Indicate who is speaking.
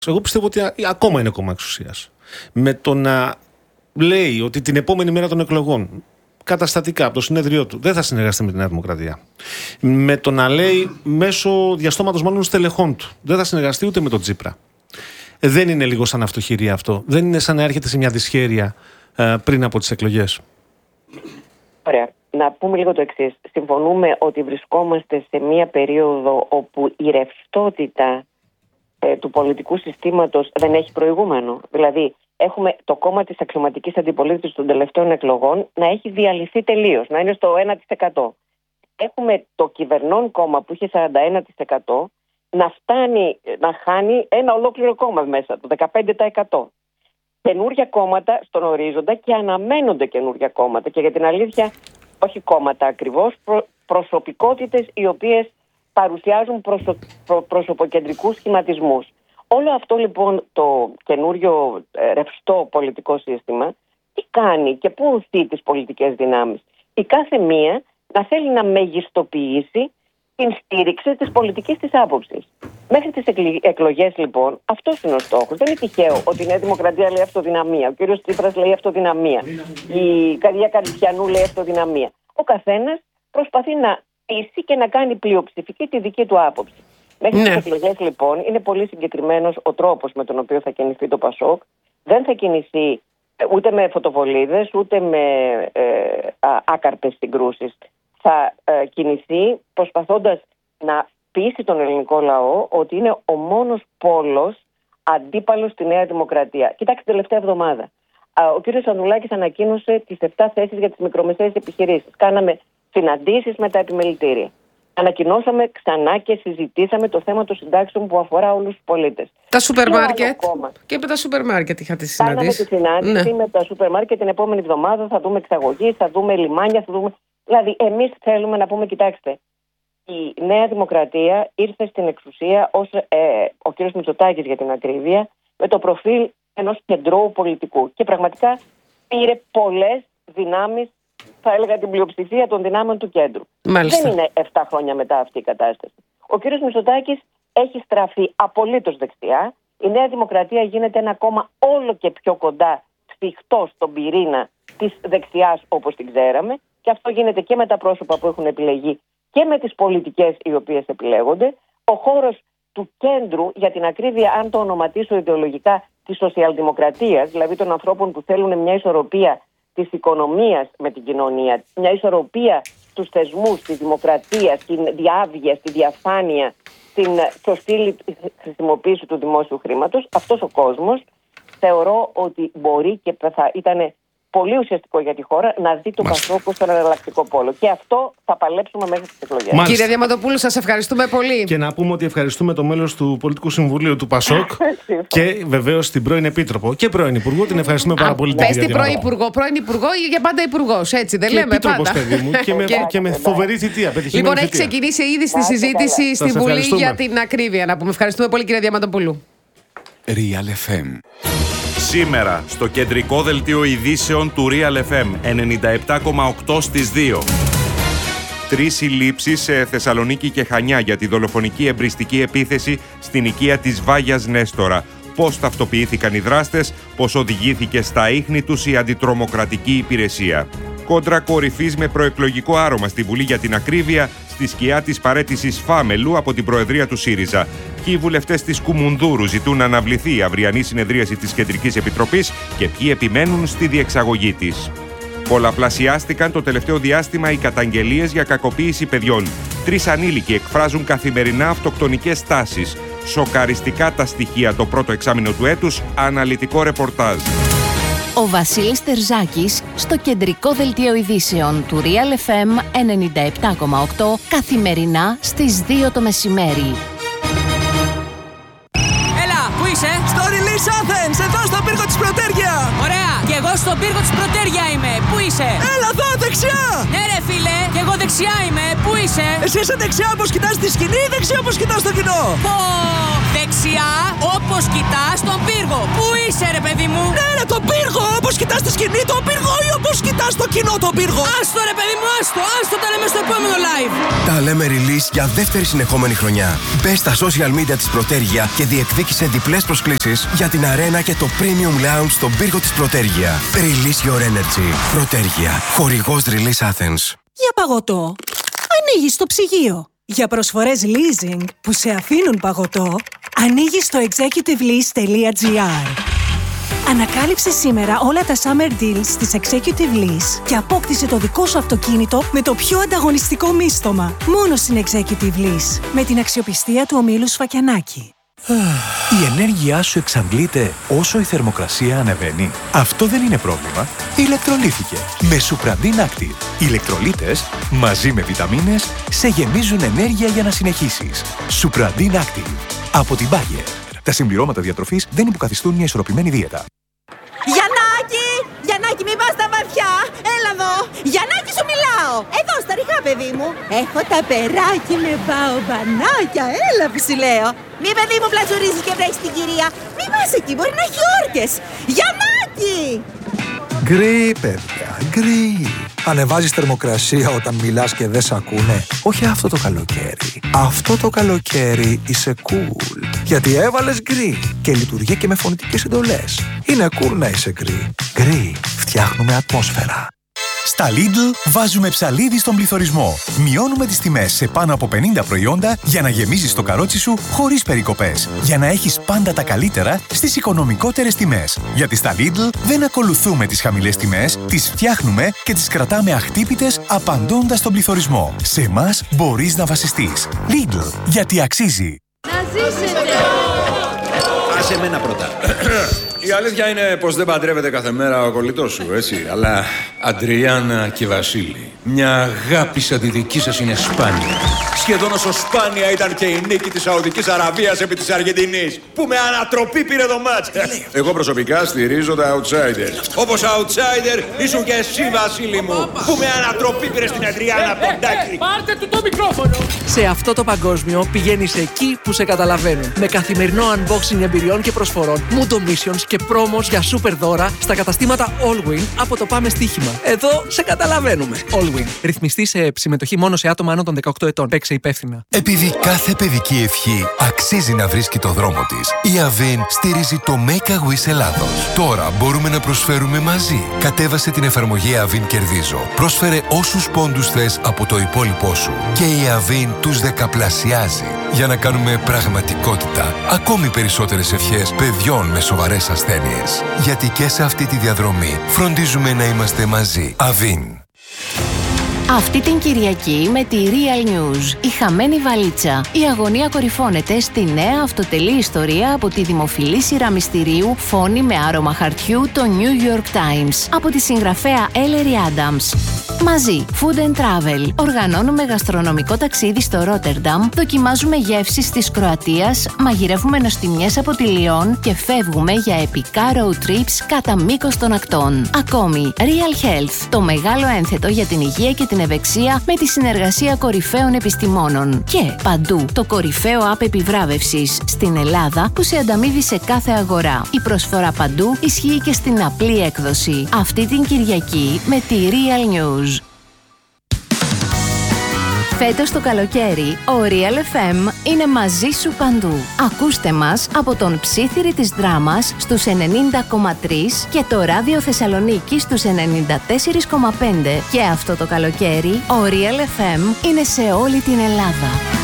Speaker 1: Εγώ πιστεύω ότι ακόμα είναι κόμμα εξουσίας. Με το να λέει ότι την επόμενη μέρα των εκλογών καταστατικά από το συνέδριό του δεν θα συνεργαστεί με τη Νέα Δημοκρατία. Με το να λέει μέσω διαστόματος μάλλον στελεχών του δεν θα συνεργαστεί ούτε με τον Τσίπρα. Δεν είναι λίγο σαν αυτοχειρία αυτό? Δεν είναι σαν να έρχεται σε μια δυσχέρεια πριν από τις εκλογές?
Speaker 2: Ωραία. Να πούμε λίγο το εξής. Συμφωνούμε ότι βρισκόμαστε σε μια περίοδο όπου η ρευστότητα του πολιτικού συστήματος δεν έχει προηγούμενο. Δηλαδή, έχουμε το κόμμα της αξιωματικής αντιπολίτευσης των τελευταίων εκλογών να έχει διαλυθεί τελείως, να είναι στο 1%. Έχουμε το κυβερνών κόμμα που είχε 41% να φτάνει να χάνει ένα ολόκληρο κόμμα μέσα, το 15%. Καινούρια κόμματα στον ορίζοντα και αναμένονται καινούρια κόμματα. Και για την αλήθεια, όχι κόμματα ακριβώς, προσωπικότητες οι οποίες παρουσιάζουν προσωποκεντρικούς σχηματισμούς. Όλο αυτό λοιπόν το καινούριο ρευστό πολιτικό σύστημα τι κάνει και πού οθεί τις πολιτικές δυνάμεις? Η κάθε μία να θέλει να μεγιστοποιήσει την στήριξη της πολιτικής της άποψης. Μέχρι τις εκλογές λοιπόν αυτός είναι ο στόχος. Δεν είναι τυχαίο ότι η Νέα Δημοκρατία λέει αυτοδυναμία, ο κύριος Τσίπρας λέει αυτοδυναμία, η Καρδιά Καρδισιανού λέει αυτοδυναμία. Ο καθένας προσπαθεί να πείσει και να κάνει πλειοψηφική τη δική του άποψη. Μέχρι τις εκλογές λοιπόν είναι πολύ συγκεκριμένος ο τρόπος με τον οποίο θα κινηθεί το ΠΑΣΟΚ. Δεν θα κινηθεί ούτε με φωτοβολίδες ούτε με άκαρπες συγκρούσεις. Θα κινηθεί προσπαθώντας να πείσει τον ελληνικό λαό ότι είναι ο μόνος πόλος αντίπαλος στη Νέα Δημοκρατία. Κοιτάξτε, τελευταία εβδομάδα ο κύριος Ανδρουλάκης ανακοίνωσε τις 7 θέσεις για τις μικρομεσαίες επιχειρήσεις. Κάναμε συναντήσεις με τα επιμελητήρια. Ανακοινώσαμε ξανά και συζητήσαμε το θέμα των συντάξεων που αφορά όλους τους πολίτες.
Speaker 3: Τα σούπερ μάρκετ. Και με τα σούπερ μάρκετ είχατε συναντήσει.
Speaker 2: Κάναμε τη συνάντηση με τα σούπερ μάρκετ την επόμενη εβδομάδα. Θα δούμε εξαγωγή, θα δούμε λιμάνια, θα δούμε. Δηλαδή, εμείς θέλουμε να πούμε, κοιτάξτε, η Νέα Δημοκρατία ήρθε στην εξουσία ως ο κ. Μητσοτάκης για την ακρίβεια, με το προφίλ ενός κεντρώου πολιτικού. Και πραγματικά πήρε πολλές δυνάμεις, θα έλεγα την πλειοψηφία των δυνάμεων του κέντρου.
Speaker 3: Μάλιστα.
Speaker 2: Δεν είναι 7 χρόνια μετά αυτή η κατάσταση. Ο κ. Μητσοτάκης έχει στραφεί απολύτως δεξιά. Η Νέα Δημοκρατία γίνεται ένα κόμμα όλο και πιο κοντά, σφιχτό στον πυρήνα της δεξιάς όπως την ξέραμε. Και αυτό γίνεται και με τα πρόσωπα που έχουν επιλεγεί και με τις πολιτικές οι οποίες επιλέγονται. Ο χώρος του κέντρου, για την ακρίβεια, αν το ονοματίσω ιδεολογικά, της σοσιαλδημοκρατίας, δηλαδή των ανθρώπων που θέλουν μια ισορροπία της οικονομίας με την κοινωνία, μια ισορροπία στους θεσμούς, στη δημοκρατία, στην διάβγεια, στη διαφάνεια, στην σωστή χρησιμοποίηση του δημόσιου χρήματος, αυτός ο κόσμος θεωρώ ότι μπορεί και θα ήταν πολύ ουσιαστικό για τη χώρα να δει το ΠΑΣΟΚ στον εναλλακτικό πόλο. Και αυτό θα παλέψουμε μέχρι τις εκλογές.
Speaker 3: Κύριε Διαμαντοπούλου, σας ευχαριστούμε πολύ.
Speaker 1: Και να πούμε ότι ευχαριστούμε το μέλος του Πολιτικού Συμβουλίου του ΠΑΣΟΚ και βεβαίως την πρώην Επίτροπο και πρώην Υπουργό. Την ευχαριστούμε πάρα πολύ.
Speaker 3: Πες την πρώην Υπουργό ή για πάντα Υπουργός, έτσι δεν λέμε πάντα.
Speaker 1: Παιδί μου, και με φοβερή θητεία.
Speaker 3: Λοιπόν, έχει ξεκινήσει ήδη στη συζήτηση στη Βουλή για την ακρίβεια. Να πούμε ευχαριστούμε πολύ, κύριε Διαμαντοπούλου.
Speaker 4: Real FM.
Speaker 5: Σήμερα στο κεντρικό δελτίο ειδήσεων του Real FM 97,8 στις 2. 3 συλλήψεις σε Θεσσαλονίκη και Χανιά για τη δολοφονική εμπριστική επίθεση στην οικία της Βάγιας Νέστορα. Πώς ταυτοποιήθηκαν οι δράστες, πώς οδηγήθηκε στα ίχνη τους η αντιτρομοκρατική υπηρεσία. Κόντρα κορυφής με προεκλογικό άρωμα στη Βουλή για την ακρίβεια, στη σκιά της παραίτησης Φάμελου από την Προεδρία του ΣΥΡΙΖΑ. Και οι βουλευτές της Κουμουνδούρου ζητούν να αναβληθεί η αυριανή συνεδρίαση της Κεντρικής Επιτροπής και ποιοι επιμένουν στη διεξαγωγή της. Πολλαπλασιάστηκαν το τελευταίο διάστημα οι καταγγελίες για κακοποίηση παιδιών. 3 ανήλικοι εκφράζουν καθημερινά αυτοκτονικές τάσεις. Σοκαριστικά τα στοιχεία το πρώτο εξάμηνο του έτους, αναλυτικό ρεπορτάζ.
Speaker 6: Ο Βασίλης Τερζάκης στο κεντρικό δελτίο ειδήσεων του Real FM 97,8 καθημερινά στις 2 το μεσημέρι.
Speaker 7: Έλα, πού είσαι?
Speaker 8: Στο Release Athens, εδώ στον πύργο της Πρωτέρια.
Speaker 7: Ωραία, και εγώ στον πύργο της Πρωτέρια είμαι. Πού είσαι?
Speaker 8: Έλα εδώ, δεξιά.
Speaker 7: Ναι ρε φίλε, και εγώ δεξιά είμαι. Πού είσαι?
Speaker 8: Εσύ είσαι δεξιά όπως κοιτάς τη σκηνή ή δεξιά όπως κοιτάς το κοινό?
Speaker 7: Πω, δεξιά όπως κοιτάς τον πύργο. Πού είσαι ρε παιδί μου?
Speaker 8: Ναι ρε, τον πύργο όπως κοιτάς τη στη σκηνή το πύργο ή όπως κοιτάς το κοινό το πύργο?
Speaker 7: Άστο ρε παιδί μου, άστο τα λέμε στο επόμενο live.
Speaker 9: Τα λέμε release για δεύτερη συνεχόμενη χρονιά. Μπες στα social media της Πρωτέργεια και διεκδίκησε διπλές προσκλήσεις για την αρένα και το premium lounge στον πύργο της Πρωτέργεια. Release your energy. Πρωτέργεια. Χορηγός Release Athens.
Speaker 10: Για παγωτό, ανοίγεις το ψυγείο. Για προσφορές leasing που σε αφήνουν παγωτό, ανοίγεις το executivelease.gr. Ανακάλυψε σήμερα όλα τα summer deals της Executive Lease και απόκτησε το δικό σου αυτοκίνητο με το πιο ανταγωνιστικό μίστομα. Μόνο στην Executive Lease, με την αξιοπιστία του ομίλου Σφακιανάκη.
Speaker 11: Η ενέργειά σου εξαντλείται όσο η θερμοκρασία ανεβαίνει. Αυτό δεν είναι πρόβλημα. Ηλεκτρολύθηκε με Supradin Active. Οι ηλεκτρολίτες μαζί με βιταμίνες σε γεμίζουν ενέργεια για να συνεχίσεις. Supradin Active από την Bayer. Τα συμπληρώματα διατροφής δεν υποκαθιστούν μια ισορροπημένη δίαιτα.
Speaker 12: Γιαννάκη, μην πας στα βαθιά. Έλα εδώ. Γιαννάκη, σου μιλάω. Εδώ, στα ρηχά, παιδί μου. Έχω τα περάκι με μπαομπανάκια. Έλα που σου λέω. Μη, παιδί μου, πλατζουρίζεις και βρέχεις την κυρία. Μη πας εκεί, μπορεί να έχει όρκες. Γιαννάκη!
Speaker 13: Γκρι, παιδιά, γκρι. Ανεβάζεις θερμοκρασία όταν μιλάς και δεν σ' ακούνε. Όχι αυτό το καλοκαίρι. Αυτό το καλοκαίρι είσαι cool. Γιατί έβαλες γκρι και λειτουργεί και με φωνητικές εντολές. Είναι cool να είσαι γκρι. Γκρι, φτιάχνουμε ατμόσφαιρα.
Speaker 11: Στα Lidl βάζουμε ψαλίδι στον πληθωρισμό. Μειώνουμε τις τιμές σε πάνω από 50 προϊόντα για να γεμίζεις το καρότσι σου χωρίς περικοπές. Για να έχεις πάντα τα καλύτερα στις οικονομικότερες τιμές. Γιατί στα Lidl δεν ακολουθούμε τις χαμηλές τιμές, τις φτιάχνουμε και τις κρατάμε αχτύπητες απαντώντας στον πληθωρισμό. Σε εμάς μπορείς να βασιστείς. Lidl, γιατί αξίζει.
Speaker 12: Να ζήσετε!
Speaker 14: Άσε εμένα πρώτα. Η αλήθεια είναι πως δεν παντρεύεται κάθε μέρα ο κολλητός σου, έτσι. Αλλά Αντριάννα και Βασίλη, μια αγάπη σαν τη δική σας είναι σπάνια. Σχεδόν όσο σπάνια ήταν και η νίκη της Σαουδικής Αραβίας επί της Αργεντινής, που με ανατροπή πήρε το μάτς. Εγώ προσωπικά στηρίζω τα outsider. Όπως outsider ήσουν και εσύ, Βασίλη μου, που με ανατροπή πήρε στην Αντριάννα Ποντάκη.
Speaker 7: Πάρτε του το μικρόφωνο.
Speaker 8: Σε αυτό το παγκόσμιο πηγαίνεις εκεί που σε καταλαβαίνουν. Με καθημερινό unboxing εμπειριών και προσφορών, Mundo Missions και πρόμος για super δώρα στα καταστήματα Allwin από το Πάμε Στοίχημα. Εδώ σε καταλαβαίνουμε. Allwin. Ρυθμιστή σε συμμετοχή μόνο σε άτομα άνω των 18 ετών. Παίξε υπεύθυνα.
Speaker 15: Επειδή κάθε παιδική ευχή αξίζει να βρίσκει το δρόμο της, η Avin στηρίζει το Make a Wish Ελλάδος. Τώρα μπορούμε να προσφέρουμε μαζί. Κατέβασε την εφαρμογή Avin Κερδίζω. Πρόσφερε όσους πόντους θες από το υπόλοιπό σου. Και η Avin τους δεκαπλασιάζει. Για να κάνουμε πραγματικότητα ακόμη περισσότερες ευχές παιδιών με σοβαρές ασθένειες. Γιατί και σε αυτή τη διαδρομή φροντίζουμε να είμαστε μαζί. Avin.
Speaker 6: Αυτή την Κυριακή με τη Real News, η χαμένη βαλίτσα. Η αγωνία κορυφώνεται στη νέα αυτοτελή ιστορία από τη δημοφιλή σειρά μυστηρίου Φόνη με άρωμα χαρτιού, το New York Times, από τη συγγραφέα Ellery Adams. Μαζί, Food and Travel. Οργανώνουμε γαστρονομικό ταξίδι στο Ρότερνταμ, δοκιμάζουμε γεύσεις της Κροατίας, μαγειρεύουμε νοστιμιές από τη Λιόν και φεύγουμε για επικά road trips κατά μήκος των ακτών. Ακόμη, Real Health, το μεγάλο ένθετο για την υγεία και την ευεξία με τη συνεργασία κορυφαίων επιστημόνων. Και παντού, το κορυφαίο app επιβράβευσης στην Ελλάδα που σε ανταμείβει σε κάθε αγορά. Η προσφορά παντού ισχύει και στην απλή έκδοση. Αυτή την Κυριακή με τη Real News. Φέτος το καλοκαίρι, ο Real FM είναι μαζί σου παντού. Ακούστε μας από τον Ψήθυρη της Δράμας στους 90,3 και το Ράδιο Θεσσαλονίκη στους 94,5. Και αυτό το καλοκαίρι, ο Real FM είναι σε όλη την Ελλάδα.